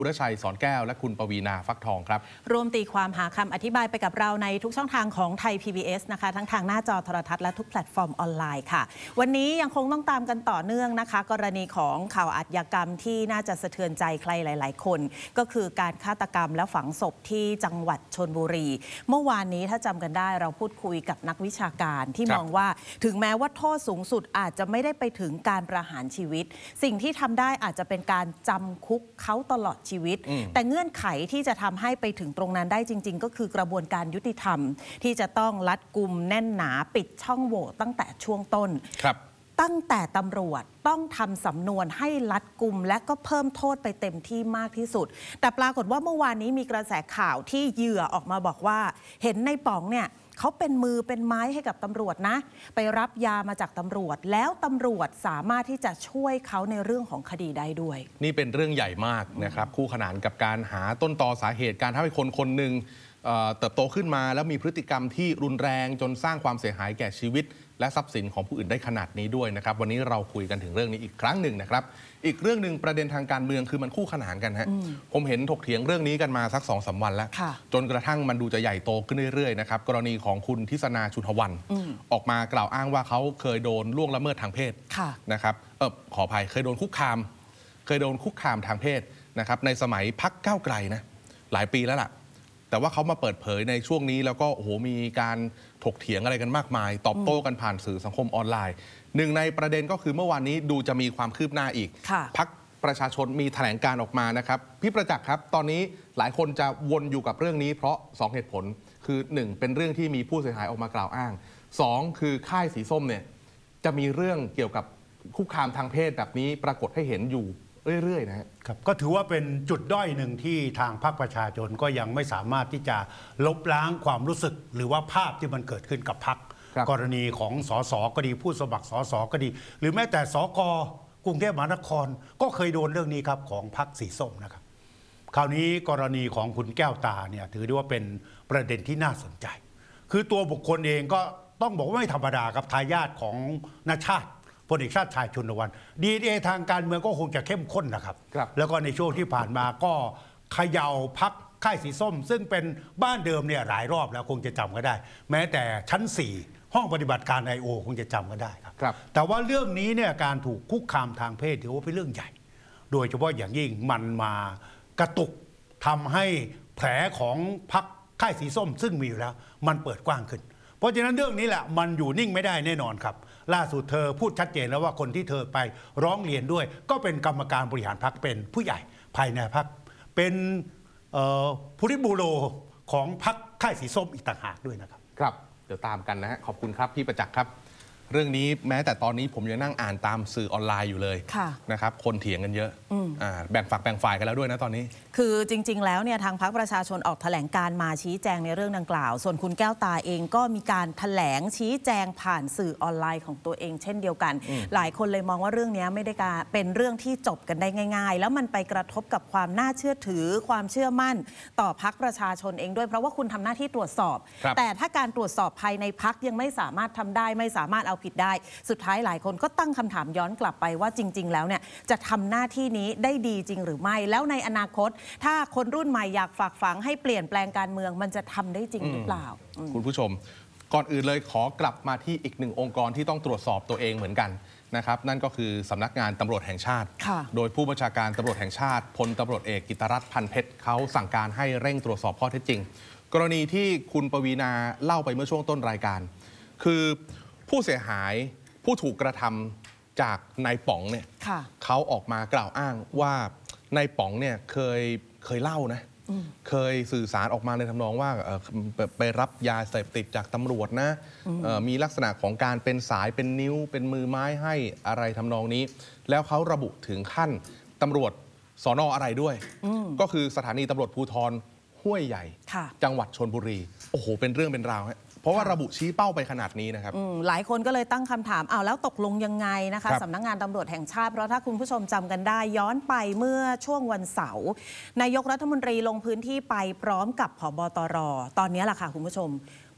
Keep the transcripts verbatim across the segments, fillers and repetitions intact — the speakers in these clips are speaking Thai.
อุรชัยสอนแก้วและคุณปวีณาฟักทองครับรวมตีความหาคำอธิบายไปกับเราในทุกช่องทางของไทย พี บี เอส นะคะทั้งทางหน้าจอโทรทัศน์และทุกแพลตฟอร์มออนไลน์ค่ะวันนี้ยังคงต้องตามกันต่อเนื่องนะคะกรณีของข่าวอาชญากรรมที่น่าจะสะเทือนใจใครหลายๆคนก็คือการฆาตกรรมและฝังศพที่จังหวัดชลบุรีเมื่อวานนี้ถ้าจำกันได้เราพูดคุยกับนักวิชาการที่มองว่าถึงแม้ว่าโทษสูงสุดอาจจะไม่ได้ไปถึงการประหารชีวิตสิ่งที่ทำได้อาจจะเป็นการจำคุกเขาตลอดชีวิตแต่เงื่อนไขที่จะทำให้ไปถึงตรงนั้นได้จริงๆก็คือกระบวนการยุติธรรมที่จะต้องรัดกุมแน่นหนาปิดช่องโหว่ตั้งแต่ช่วงต้นครับตั้งแต่ตำรวจต้องทำสำนวนให้รัดกุมและก็เพิ่มโทษไปเต็มที่มากที่สุดแต่ปรากฏว่าเมื่อวานนี้มีกระแสข่าวที่เหยื่อออกมาบอกว่าเห็นในป๋องเนี่ยเขาเป็นมือเป็นไม้ให้กับตำรวจนะไปรับยามาจากตำรวจแล้วตำรวจสามารถที่จะช่วยเขาในเรื่องของคดีได้ด้วยนี่เป็นเรื่องใหญ่มากนะครับคู่ขนานกับการหาต้นตอสาเหตุการทำให้คนคนหนึ่งเติบโตขึ้นมาแล้วมีพฤติกรรมที่รุนแรงจนสร้างความเสียหายแก่ชีวิตและทรัพย์สินของผู้อื่นได้ขนาดนี้ด้วยนะครับวันนี้เราคุยกันถึงเรื่องนี้อีกครั้งหนึ่งนะครับอีกเรื่องหนึ่งประเด็นทางการเมืองคือมันคู่ขนานกันฮะผมเห็นถกเถียงเรื่องนี้กันมาสักสองสามวันแล้วจนกระทั่งมันดูจะใหญ่โตขึ้นเรื่อยๆนะครับกรณีของคุณทิศนาชุนทวันออกมากล่าวอ้างว่าเขาเคยโดนล่วงละเมิดทางเพศนะครับเออขออภัยเคยโดนคุกคามเคยโดนคุกคามทางเพศนะครับในสมัยพรรคก้าวไกลนะหลายปีแล้วล่ะแต่ว่าเขามาเปิดเผยในช่วงนี้แล้วก็โอ้โหมีการถกเถียงอะไรกันมากมายตอบโต้กันผ่านสื่อสังคมออนไลน์หนึ่งในประเด็นก็คือเมื่อวานนี้ดูจะมีความคืบหน้าอีกพรรคประชาชนมีแถลงการออกมานะครับพี่ประจักษ์ครับตอนนี้หลายคนจะวนอยู่กับเรื่องนี้เพราะสองเหตุผลคือหนึ่งเป็นเรื่องที่มีผู้เสียหายออกมากล่าวอ้างสองคือค่ายสีส้มเนี่ยจะมีเรื่องเกี่ยวกับคุกคามทางเพศแบบนี้ปรากฏให้เห็นอยู่เรื่อยๆนะครับก็ถือว่าเป็นจุดด้อยหนึ่งที่ทางพรรคประชาชนก็ยังไม่สามารถที่จะลบล้างความรู้สึกหรือว่าภาพที่มันเกิดขึ้นกับพรรคกรณีของสสก็ดีผู้สมัครสสก็ดีหรือแม้แต่สกกรุงเทพมหานครก็เคยโดนเรื่องนี้ครับของพรรคสีส้มนะครับคราวนี้กรณีของคุณแก้วตาเนี่ยถือได้ว่าเป็นประเด็นที่น่าสนใจคือตัวบุคคลเองก็ต้องบอกว่าไม่ธรรมดากับทายาทของณชาติพลเอกชาติชายชุนวันดีเอทางการเมืองก็คงจะเข้มข้นนะครับแล้วก็ในช่วงที่ผ่านมาก็เขย่าพักค่ายสีส้มซึ่งเป็นบ้านเดิมเนี่ยหลายรอบแล้วคงจะจำก็ได้แม้แต่ชั้นสี่ห้องปฏิบัติการ ไอ โอ คงจะจำก็ได้ครับแต่ว่าเรื่องนี้เนี่ยการถูกคุกคามทางเพศถือว่าเป็นเรื่องใหญ่โดยเฉพาะอย่างยิ่งมันมากระตุกทำให้แผลของพรรคค่ายสีส้มซึ่งมีอยู่แล้วมันเปิดกว้างขึ้นเพราะฉะนั้นเรื่องนี้แหละมันอยู่นิ่งไม่ได้แน่นอนครับล่าสุดเธอพูดชัดเจนแล้วว่าคนที่เธอไปร้องเรียนด้วยก็เป็นกรรมการบริหารพรรคเป็นผู้ใหญ่ภายในพรรคเป็นผู้ริบูโรของพรรคค่ายสีส้มอีกต่างหากด้วยนะครับครับเดี๋ยวตามกันนะฮะขอบคุณครับพี่ประจักษ์ครับเรื่องนี้แม้แต่ตอนนี้ผมยังนั่งอ่านตามสื่อออนไลน์อยู่เลยนะครับคนเถียงกันเยอะแบ่งฝักแบ่งฝ่ายกันแล้วด้วยนะตอนนี้คือจริงๆแล้วเนี่ยทางพรรคประชาชนออกแถลงการมาชี้แจงในเรื่องดังกล่าวส่วนคุณแก้วตาเองก็มีการแถลงชี้แจงผ่านสื่อออนไลน์ของตัวเองเช่นเดียวกันหลายคนเลยมองว่าเรื่องนี้ไม่ได้การเป็นเรื่องที่จบกันได้ง่ายๆแล้วมันไปกระทบกับความน่าเชื่อถือความเชื่อมั่นต่อพรรคประชาชนเองด้วยเพราะว่าคุณทำหน้าที่ตรวจสอบแต่ถ้าการตรวจสอบภายในพรรคยังไม่สามารถทำได้ไม่สามารถเอาผิดได้สุดท้ายหลายคนก็ตั้งคำถามย้อนกลับไปว่าจริงๆแล้วเนี่ยจะทำหน้าที่นี้ได้ดีจริงหรือไม่แล้วในอนาคตถ้าคนรุ่นใหม่อยากฝากฝังให้เปลี่ยนแปลงการเมืองมันจะทำได้จริงหรือเปล่าคุณผู้ชมก่อนอื่นเลยขอกลับมาที่อีกหนึ่งองค์กรที่ต้องตรวจสอบตัวเองเหมือนกันนะครับนั่นก็คือสำนักงานตำรวจแห่งชาติโดยผู้บัญชาการตำรวจแห่งชาติพลตำรวจเอกกิตรัตน์พันเพชรเขาสั่งการให้เร่งตรวจสอบข้อเท็จจริงกรณีที่คุณปวีณาเล่าไปเมื่อช่วงต้นรายการคือผู้เสียหายผู้ถูกกระทำจากนายป๋องเนี่ยเขาออกมากล่าวอ้างว่านายป๋องเนี่ยเคยเคยเล่านะเคยสื่อสารออกมาในทำนองว่าไปรับยาเสพติดจากตำรวจนะมีลักษณะของการเป็นสายเป็นนิ้วเป็นมือไม้ให้อะไรทำนองนี้แล้วเขาระบุถึงขั้นตำรวจสน.อะไรด้วยก็คือสถานีตำรวจภูธรห้วยใหญ่จังหวัดชลบุรีโอ้โหเป็นเรื่องเป็นราวฮะเพราะว่าระบุชี้เป้าไปขนาดนี้นะครับหลายคนก็เลยตั้งคำถามอ้าวแล้วตกลงยังไงนะคะสำนักงานตำรวจแห่งชาติเพราะถ้าคุณผู้ชมจำกันได้ย้อนไปเมื่อช่วงวันเสาร์นายกรัฐมนตรีลงพื้นที่ไปพร้อมกับผบ.ตร.ตอนนี้แหละค่ะคุณผู้ชม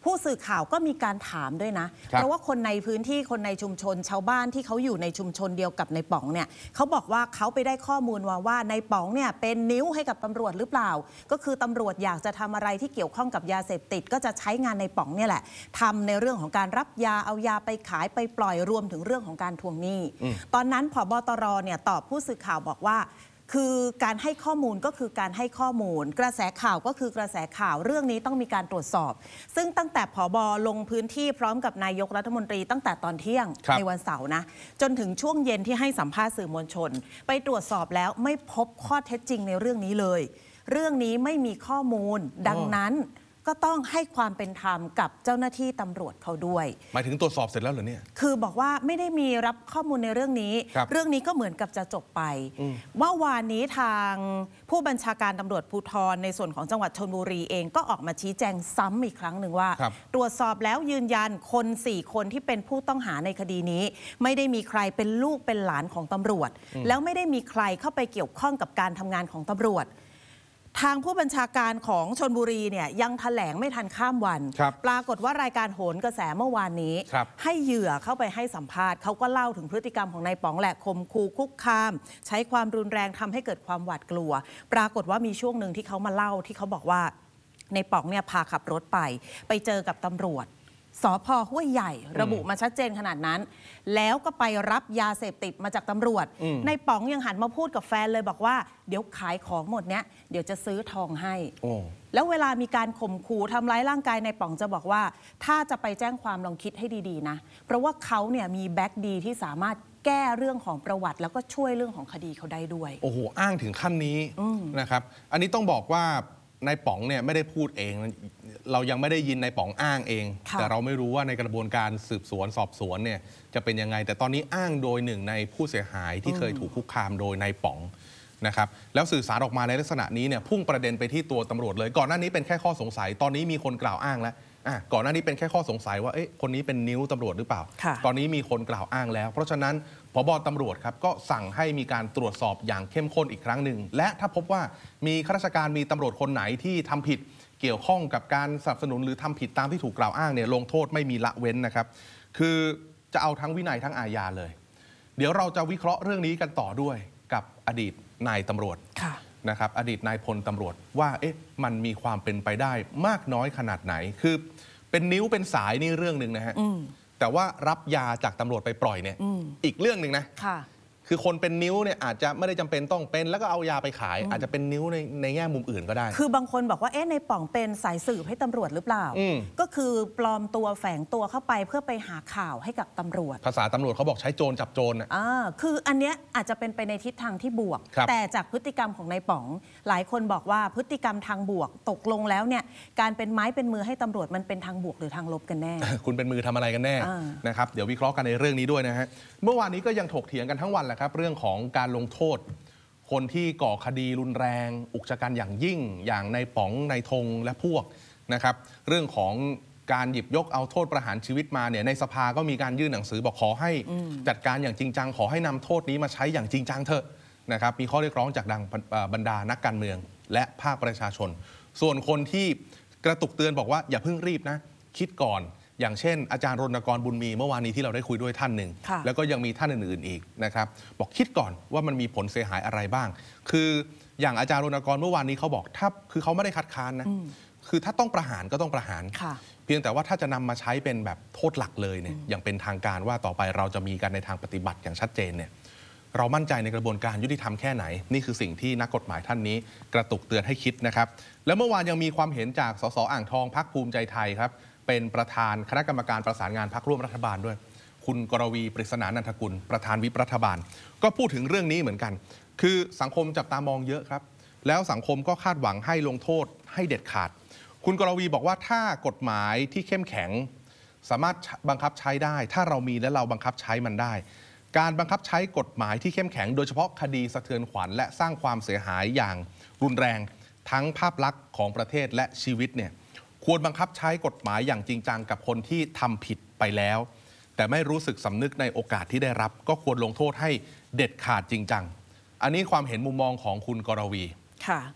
ผู้สื่อข่าวก็มีการถามด้วยนะ เพราะว่าคนในพื้นที่คนในชุมชนชาวบ้านที่เขาอยู่ในชุมชนเดียวกับในป๋องเนี่ยเขาบอกว่าเขาไปได้ข้อมูลมาว่าในป๋องเนี่ยเป็นนิ้วให้กับตำรวจหรือเปล่าก็คือตำรวจอยากจะทำอะไรที่เกี่ยวข้องกับยาเสพติดก็จะใช้งานในป๋องเนี่ยแหละทำในเรื่องของการรับยาเอายาไปขายไปปล่อยรวมถึงเรื่องของการทวงหนี้ตอนนั้นผบ.ตร.เนี่ยตอบผู้สื่อข่าวบอกว่าคือการให้ข้อมูลก็คือการให้ข้อมูลกระแสข่าวก็คือกระแสข่าวเรื่องนี้ต้องมีการตรวจสอบซึ่งตั้งแต่ผบ.ลงพื้นที่พร้อมกับนายกรัฐมนตรีตั้งแต่ตอนเที่ยงในวันเสาร์นะจนถึงช่วงเย็นที่ให้สัมภาษณ์สื่อมวลชนไปตรวจสอบแล้วไม่พบข้อเท็จจริงในเรื่องนี้เลยเรื่องนี้ไม่มีข้อมูลดังนั้นก็ต้องให้ความเป็นธรรมกับเจ้าหน้าที่ตำรวจเขาด้วยหมายถึงตรวจสอบเสร็จแล้วเหรอเนี่ยคือบอกว่าไม่ได้มีรับข้อมูลในเรื่องนี้เรื่องนี้ก็เหมือนกับจะจบไปเมื่อวานนี้ทางผู้บัญชาการตำรวจภูธรในส่วนของจังหวัดชลบุรีเองก็ออกมาชี้แจงซ้ำอีกครั้งหนึ่งว่าตรวจสอบแล้วยืนยันคนสี่คนที่เป็นผู้ต้องหาในคดีนี้ไม่ได้มีใครเป็นลูกเป็นหลานของตำรวจแล้วไม่ได้มีใครเข้าไปเกี่ยวข้องกับการทำงานของตำรวจทางผู้บัญชาการของชลบุรีเนี่ยยังแถลงไม่ทันข้ามวันปรากฏว่ารายการโหนกระแสเมื่อวานนี้ให้เหยื่อเข้าไปให้สัมภาษณ์เขาก็เล่าถึงพฤติกรรมของนายป๋องแหละข่มขู่คุกคามใช้ความรุนแรงทำให้เกิดความหวาดกลัวปรากฏว่ามีช่วงหนึ่งที่เขามาเล่าที่เขาบอกว่าในป๋องเนี่ยพาขับรถไปไปเจอกับตำรวจสภ.ห้วยใหญ่ระบุมาชัดเจนขนาดนั้นแล้วก็ไปรับยาเสพติดมาจากตำรวจในป๋องยังหันมาพูดกับแฟนเลยบอกว่าเดี๋ยวขายของหมดเนี้ยเดี๋ยวจะซื้อทองให้แล้วเวลามีการข่มขู่ทำร้ายร่างกายในป๋องจะบอกว่าถ้าจะไปแจ้งความลองคิดให้ดีๆนะเพราะว่าเขาเนี่ยมีแบ็กดีที่สามารถแก้เรื่องของประวัติแล้วก็ช่วยเรื่องของคดีเขาได้ด้วยโอ้โหอ้างถึงขั้นนี้นะครับอันนี้ต้องบอกว่านายป๋องเนี่ยไม่ได้พูดเองเรายังไม่ได้ยินนายป๋องอ้างเองแต่เราไม่รู้ว่าในกระบวนการสืบสวนสอบสวนเนี่ยจะเป็นยังไงแต่ตอนนี้อ้างโดยหนึ่งในผู้เสียหายที่เคยถูกคุกคามโดยนายป๋องนะครับแล้วสื่อสารออกมาในลักษณะนี้เนี่ยพุ่งประเด็นไปที่ตัวตำรวจเลยก่อนหน้านี้เป็นแค่ข้อสงสัยตอนนี้มีคนกล่าวอ้างแล้วอ่ะก่อนหน้านี้เป็นแค่ข้อสงสัยว่าเอ๊ะคนนี้เป็นนิ้วตำรวจหรือเปล่าตอนนี้มีคนกล่าวอ้างแล้วเพราะฉะนั้นผบ.ตำรวจครับก็สั่งให้มีการตรวจสอบอย่างเข้มข้นอีกครั้งหนึ่งและถ้าพบว่ามีข้าราชการมีตำรวจคนไหนที่ทำผิดเกี่ยวข้องกับการสนับสนุนหรือทำผิดตามที่ถูกกล่าวอ้างเนี่ยลงโทษไม่มีละเว้นนะครับคือจะเอาทั้งวินัยทั้งอาญาเลยเดี๋ยวเราจะวิเคราะห์เรื่องนี้กันต่อด้วยกับอดีตนายตำรวจนะครับอดีตนายพลตำรวจว่าเอ๊ะมันมีความเป็นไปได้มากน้อยขนาดไหนคือเป็นนิ้วเป็นสายนี่เรื่องหนึ่งนะฮะแต่ว่ารับยาจากตำรวจไปปล่อยเนี่ย อ, อีกเรื่องหนึ่งนะคือคนเป็นนิ้วเนี่ยอาจจะไม่ได้จำเป็นต้องเป็นแล้วก็เอายาไปขายอาจจะเป็นนิ้วในในแง่มุมอื่นก็ได้คือบางคนบอกว่าเอ๊ะในป๋องเป็นสายสืบให้ตำรวจหรือเปล่าก็คือปลอมตัวแฝงตัวเข้าไปเพื่อไปหาข่าวให้กับตำรวจภาษาตำรวจเขาบอกใช้โจรจับโจรอ่าคืออันเนี้ยอาจจะเป็นไปในทิศทางที่บวกแต่จากพฤติกรรมของนายป๋องหลายคนบอกว่าพฤติกรรมทางบวกตกลงแล้วเนี่ยการเป็นไม้เป็นมือให้ตำรวจมันเป็นทางบวกหรือทางลบกันแน่คุณเป็นมือทำอะไรกันแน่นะครับเดี๋ยววิเคราะห์กันในเรื่องนี้ด้วยนะฮะเมื่อวานนี้ก็ยังถกเถียงกันทั้งวันแหละครับเรื่องของการลงโทษคนที่ก่อคดีรุนแรงอุกชะกันอย่างยิ่งอย่างนายป๋องนายธงและพวกนะครับเรื่องของการหยิบยกเอาโทษประหารชีวิตมาเนี่ยในสภาก็มีการยื่นหนังสือบอกขอให้จัดการอย่างจริงจังขอให้นำโทษนี้มาใช้อย่างจริงจังเถอะนะครับมีข้อเรียกร้องจากดังบรรดานักการเมืองและภาคประชาชนส่วนคนที่กระตุกเตือนบอกว่าอย่าเพิ่งรีบนะคิดก่อนอย่างเช่นอาจารย์รณกรบุญมีเมื่อวานนี้ที่เราได้คุยด้วยท่านหนึ่งแล้วก็ยังมีท่านอื่นๆอีกนะครับบอกคิดก่อนว่ามันมีผลเสียหายอะไรบ้างคืออย่างอาจารย์รณกรเมื่อวานนี้เขาบอกถ้าคือเขาไม่ได้คัดค้านนะคือถ้าต้องประหารก็ต้องประหารเพียงแต่ว่าถ้าจะนำมาใช้เป็นแบบโทษหลักเลยเนี่ยอย่างเป็นทางการว่าต่อไปเราจะมีกันในทางปฏิบัติอย่างชัดเจนเนี่ยเรามั่นใจในกระบวนการยุติธรรมแค่ไหนนี่คือสิ่งที่นักกฎหมายท่านนี้กระตุกเตือนให้คิดนะครับแล้วเมื่อวานยังมีความเห็นจากสสอ่างทองพรรคภูมิใจไทยครับเป็นประธานคณะกรรมการประสานงานพรรคร่วมรัฐบาลด้วยคุณกรวีปริศนานันทกุลประธานวิปรัฐบาลก็พูดถึงเรื่องนี้เหมือนกันคือสังคมจับตามองเยอะครับแล้วสังคมก็คาดหวังให้ลงโทษให้เด็ดขาดคุณกรวีบอกว่าถ้ากฎหมายที่เข้มแข็งสามารถบังคับใช้ได้ถ้าเรามีและเราบังคับใช้มันได้การบังคับใช้กฎหมายที่เข้มแข็งโดยเฉพาะคดีสะเทือนขวัญและสร้างความเสียหายอย่างรุนแรงทั้งภาพลักษณ์ของประเทศและชีวิตเนี่ยควรบังคับใช้กฎหมายอย่างจริงจังกับคนที่ทำผิดไปแล้วแต่ไม่รู้สึกสำนึกในโอกาสที่ได้รับก็ควรลงโทษให้เด็ดขาดจริงจังอันนี้ความเห็นมุมมองของคุณกรวีค่ะ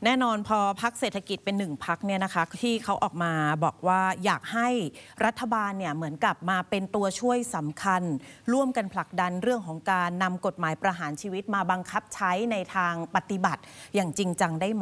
แน่นอนพอพรรคเศรษฐกิจเป็นหนึ่งพรรคเนี่ยนะคะที่เขาออกมาบอกว่าอยากให้รัฐบาลเนี่ยเหมือนกับมาเป็นตัวช่วยสำคัญร่วมกันผลักดันเรื่องของการนำกฎหมายประหารชีวิตมาบังคับใช้ในทางปฏิบัติอย่างจริงจังได้